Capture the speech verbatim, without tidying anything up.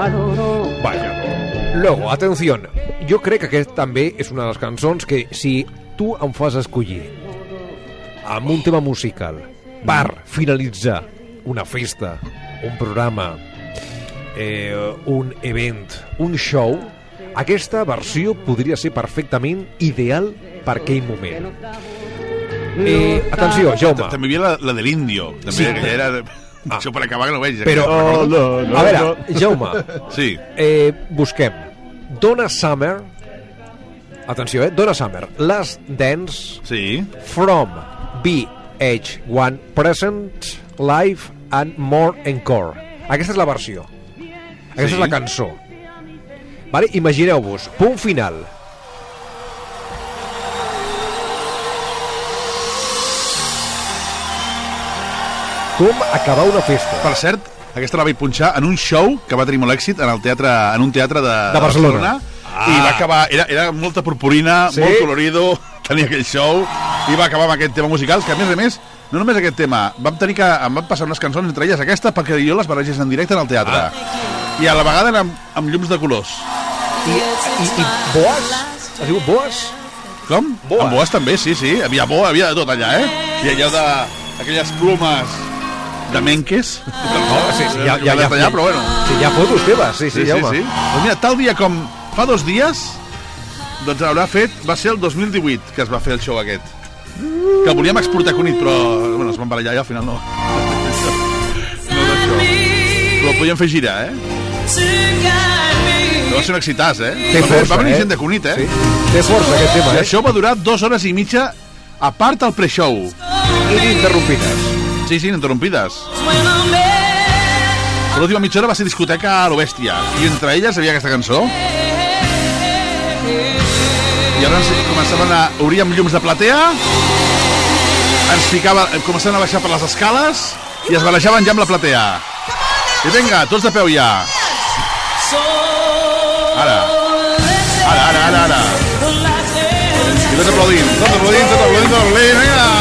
Vaya. Luego, atención, jo crec que aquest també és una de les cançons que si tu em fas escollir amb un tema musical per finalitzar una festa, un programa, eh, un event, un show, aquesta versió podria ser perfectament ideal per aquell moment. Eh, atenció, Jaume. També hi havia la, la de l'Índio. També, Sí. que era... Ah. Això per acabar que no ho veig. Però, no, no, no, a veure, Jaume, sí. eh, busquem Donna Summer, atenció, eh, Donna Summer, Last Dance, sí. From V H one Present Live and More Encore. Aquesta és la versió. Aquesta Sí. és la cançó. Vale? Imagineu-vos, punt final. Com acabar una festa. Per cert, aquesta la vaig punxar en un show que va tenir molt èxit en, el teatre, en un teatre de, De Barcelona. ah. I va acabar, era, era molta purpurina, Sí. molt colorido, tenia aquell show, i va acabar amb aquest tema musical, que a més a més, no només aquest tema, vam tenir que, em van passar unes cançons, entre elles aquesta, perquè jo les barregés en directe en el teatre. Ah. I a la vegada amb, amb llums de colors. I, i, i Boas? Es diu Boas? Com? Boa. Amb boes també, sí, sí, havia boa, havia de tot allà, eh? I allò de, aquelles plumes de menques. No, sí, sí, ja, ja, ja, ja, ja, però bueno. Sí, hi ha fotos teves, sí, sí, Sí, sí, Jaume. sí. Doncs mira, tal dia com fa dos dies, doncs haurà fet, va ser el dos mil divuit que es va fer el show aquest. Que el volíem exportar a Cunit, però bueno, es van barallar i al final no. No d'això. Però el podíem fer girar, eh? Que va ser un excitàs, eh? Té va, força, va venir eh? gent de Cunit, eh? Sí. Té força aquest tema, I eh? això va durar dues hores i mitja a part del pre-show. Ininterrompides. Sí, sí, ininterrompides. L'última mitja hora va ser discoteca a lo bèstia. I entre elles hi havia aquesta cançó. I llavors començaven a obrir amb llums de platea, ens ficava, començaven a baixar per les escales i es barajaven ja amb la platea. I vinga, tots de peu ja. Ara. Ara, ara, ara, ara. I tots aplaudint, tots aplaudint, tots aplaudint, tots aplaudint, vinga.